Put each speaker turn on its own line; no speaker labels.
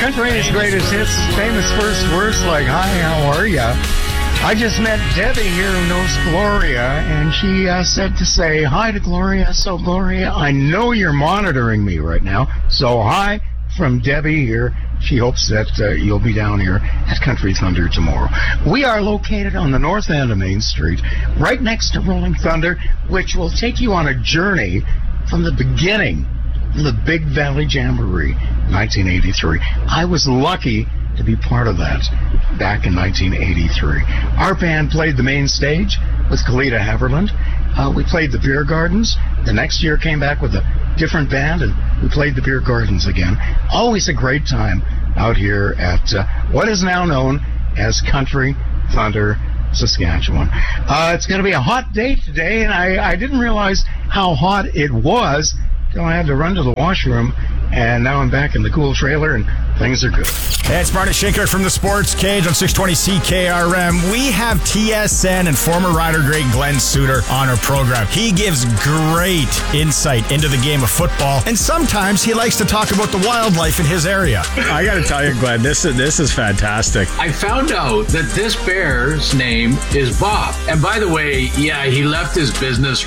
Country's greatest hits, famous first verse like, hi, how are ya? I just met Debbie here who knows Gloria, and she said to say hi to Gloria. So, Gloria, I know you're monitoring me right now, so hi from Debbie here. She hopes that you'll be down here at Country Thunder tomorrow. We are located on the north end of Main Street, right next to Rolling Thunder, which will take you on a journey from the beginning of the Big Valley Jamboree, 1983. I was lucky to be part of that back in 1983. Our band played the main stage with Kalita Haverland. We played the Beer Gardens. The next year came back with a different band, and we played the Beer Gardens again. Always a great time out here at what is now known as Country Thunder, Saskatchewan. It's going to be a hot day today, and I didn't realize how hot it was until I had to run to the washroom, and now I'm back in the cool trailer, and things are good.
Hey, it's Marty Shaker from the Sports Cage on 620 CKRM. We have TSN and former rider great Glenn Suter on our program. He gives great insight into the game of football, and sometimes he likes to talk about the wildlife in his area.
I got to tell you, Glenn, this is fantastic.
I found out that this bear's name is Bob. And by the way, yeah, he left his business